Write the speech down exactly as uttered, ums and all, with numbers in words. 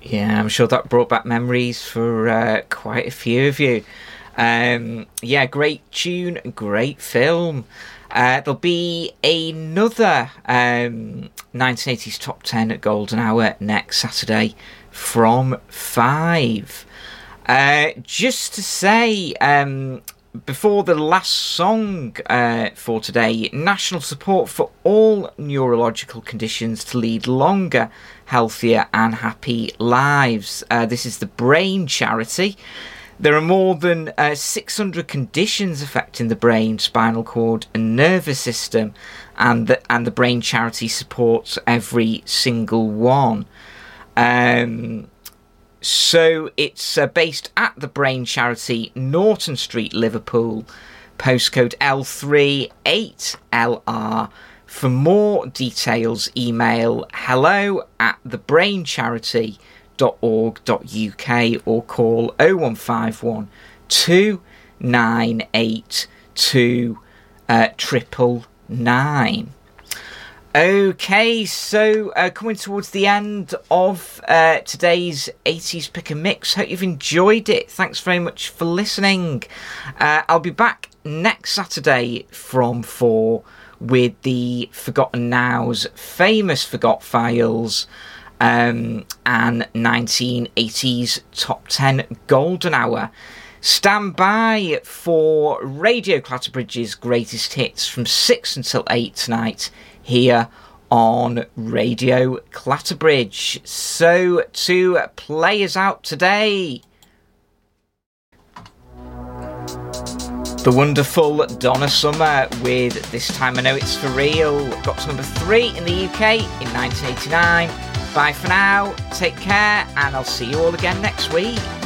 Yeah, I'm sure that brought back memories for uh, quite a few of you. Um, yeah, great tune, great film. Uh, there'll be another um, nineteen eighties Top ten at Golden Hour next Saturday from five. Uh, just to say, um, before the last song uh, for today, national support for all neurological conditions to lead longer, healthier and happy lives. Uh, this is the Brain Charity. There are more than uh, six hundred conditions affecting the brain, spinal cord and nervous system, and the, and the Brain Charity supports every single one. Um, so it's uh, based at the Brain Charity, Norton Street, Liverpool, postcode L three eight L R. For more details, email hello at thebraincharity dot org dot U K or call oh one five one, two nine eight two triple nine. Okay, so uh, coming towards the end of uh, today's eighties Pick and Mix. Hope you've enjoyed it. Thanks very much for listening. Uh, I'll be back next Saturday from four with the Forgotten Nows, famous Forgot Files, um, and nineteen eighties Top ten Golden Hour. Stand by for Radio Clatterbridge's Greatest Hits from six until eight tonight here on Radio Clatterbridge. So, to play us out today, the wonderful Donna Summer with This Time I Know It's For Real. Got to number three in the U K in nineteen eighty-nine. Bye for now, take care, and I'll see you all again next week.